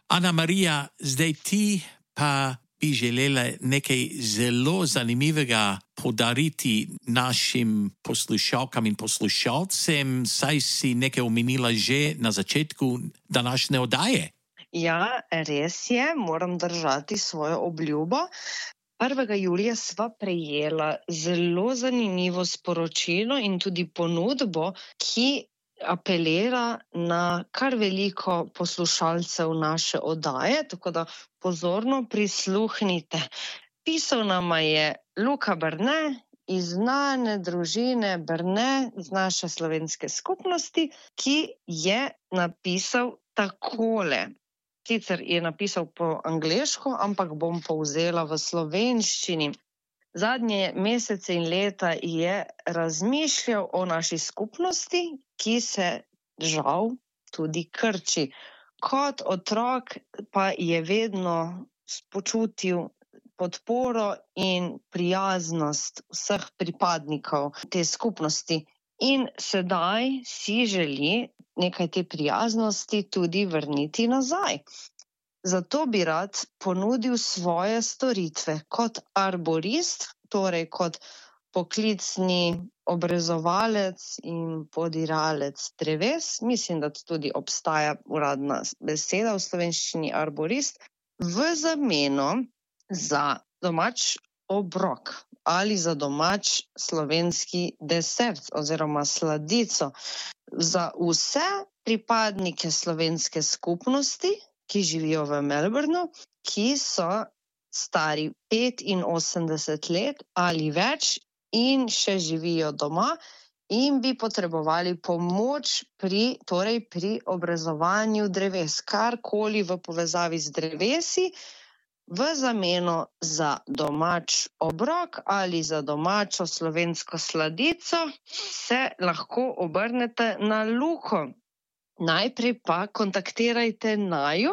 Ana Marija, zdaj ti pa bi želela nekaj zelo zanimivega podariti našim poslušalkam in poslušalcem, saj si nekaj omenila že na začetku današnje oddaje. Ja, res je, moram držati svojo obljubo. 1. julija sva prejela zelo zanimivo sporočilo in tudi ponudbo, ki apelira na kar veliko poslušalcev naše oddaje, tako da pozorno prisluhnite. Pisal nama je Luka Berne iz znane družine Berne iz naše slovenske skupnosti, ki je napisal takole. Sicer je napisal po angleško, ampak bom povzela v slovenščini. Zadnje mesece in leta je razmišljal o naši skupnosti, ki se žal tudi krči. Kot otrok pa je vedno počutil podporo in prijaznost vseh pripadnikov te skupnosti. In sedaj si želi nekaj te prijaznosti tudi vrniti nazaj. Zato bi rad ponudil svoje storitve kot arborist, torej kot poklicni obrezovalec in podiralec dreves. Mislim, da tudi obstaja uradna beseda v slovenščini arborist, v zameno za domač obrok ali za domač slovenski desert oziroma sladico. Za vse pripadnike slovenske skupnosti, ki živijo v Melbourneu, ki so stari 85 let ali več in še živijo doma in bi potrebovali pomoč pri obrezovanju dreves, karkoli v povezavi z drevesi, v zameno za domač obrok ali za domačo slovensko sladico, se lahko obrnete na Luko. Najprej pa kontaktirajte naju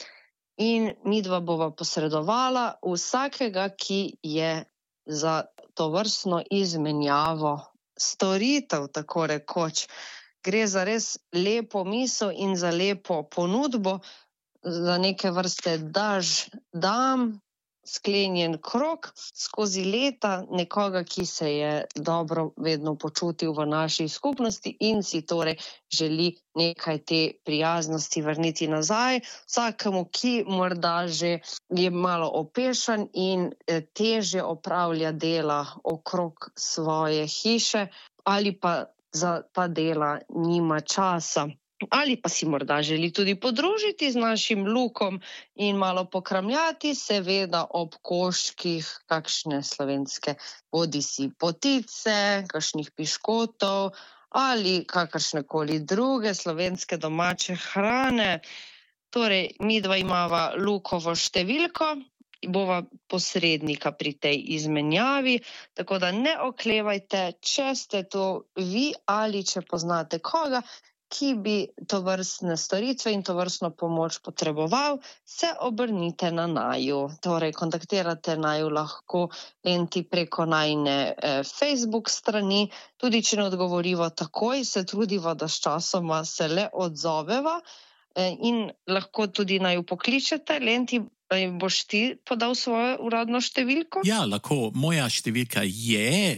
in midva bova posredovala vsakega, ki je za tovrstno izmenjavo storitev, tako rekoč. Gre za res lepo misel in za lepo ponudbo, za neke vrste daž-dam, sklenjen krog skozi leta nekoga, ki se je dobro vedno počutil v naši skupnosti in si torej želi nekaj te prijaznosti vrniti nazaj. Vsakemu, ki morda že je malo opešan in težje opravlja dela okrog svoje hiše ali pa za ta dela nima časa. Ali pa si morda želi tudi podružiti z našim Lukom in malo pokramljati, seveda ob koščkih kakšne slovenske bodisi potice, kakšnih piškotov ali kakršnekoli druge slovenske domače hrane. Torej, midva imava Lukovo številko, bova posrednika pri tej izmenjavi, tako da ne oklevajte, če ste to vi ali če poznate koga, ki bi tovrstne storitve in tovrstno pomoč potreboval, se obrnite na naju. Torej, kontaktirate naju lahko lenti preko najine Facebook strani. Tudi, če ne odgovoriva takoj, se trudiva, da s časoma se le odzoveva in lahko tudi naju pokličete. Lenti, boš ti podal svojo uradno številko? Ja, lahko. Moja številka je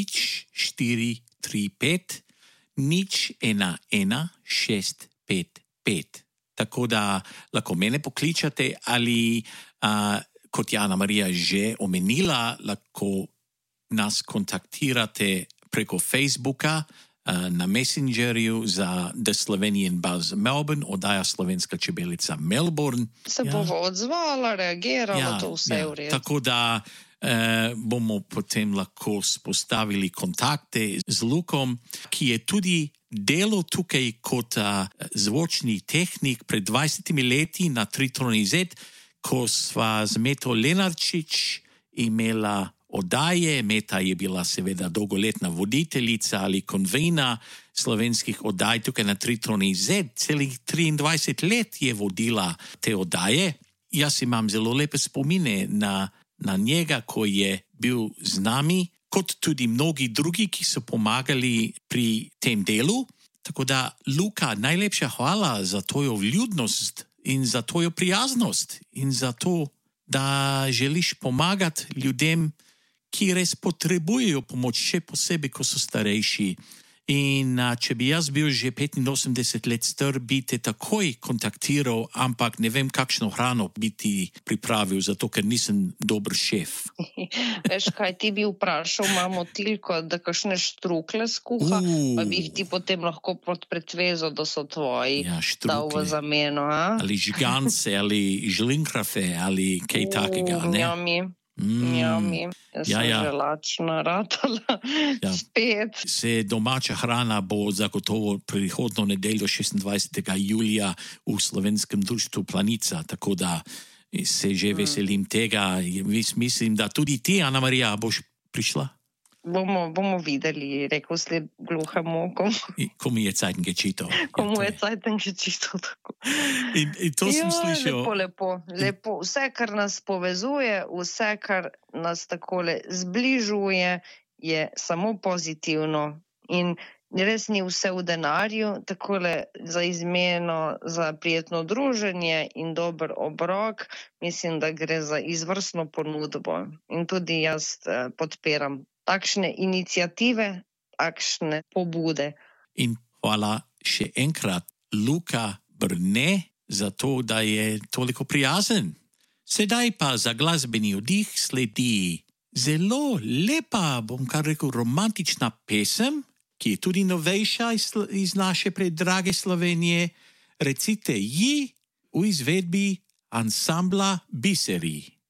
0435 011-655. Tako da lahko mene pokličate ali, kot je Ana Marija že omenila, lahko nas kontaktirate preko Facebooka na Messengerju za The Slovenian Buzz Melbourne, oddaja Slovenska čebelica Melbourne. Se bova odzvala, reagirala, to vse je v redu. Tako da bomo potem lahko spostavili kontakte z Lukom, ki je tudi delal tukaj kot zvočni tehnik pred 20 leti na Triton Z, ko sva z Meto Lenarčič imela oddaje. Meta je bila seveda dolgoletna voditeljica ali konvejna slovenskih oddaj tukaj na Triton Z. Celih 23 let je vodila te oddaje. Jaz imam zelo lepe spomine na njega, ko je bil z nami, kot tudi mnogi drugi, ki so pomagali pri tem delu. Tako da, Luka, najlepša hvala za tvojo vljudnost in za tvojo prijaznost in za to, da želiš pomagati ljudem, ki res potrebujejo pomoč, še posebej, ko so starejši. In če bi jaz bil že 85 let star, bi te takoj kontaktiral, ampak ne vem, kakšno hrano bi ti pripravil, zato ker nisem dober šef. Veš kaj, ti bi vprašal mamo Tilko, da kakšne štrukle skuha, pa bi jih ti potem lahko pod pretvezo, da so tvoji, dal v zameno. Ali žigance, ali žlinkrafe, ali kaj takega, ne? Njami. Jaz sem že lačna ratala. Spet. Se domača hrana bo zagotovo prihodno nedeljo 26. julija v Slovenskem društvu Planica, tako da se že veselim tega. Mislim, da tudi ti, Ana Marija, boš prišla? Bomo videli, rekel sled gluhemu. Komu je cajten gečito. Komu je cajten gečito, tako. In to sem slišal. Lepo. Vse, kar nas povezuje, vse, kar nas takole zbližuje, je samo pozitivno. In res ni vse v denarju, takole za izmeno, za prijetno druženje in dober obrok, mislim, da gre za izvrstno ponudbo. In tudi jaz podpiram takšne iniciative, takšne pobude. In hvala še enkrat Luka Brne za to, da je toliko prijazen. Sedaj pa za glasbeni oddih sledi zelo lepa, bom kar rekel, romantična pesem, ki je tudi novejša iz naše predrage Slovenije. Recite ji v izvedbi ansambla Biseri.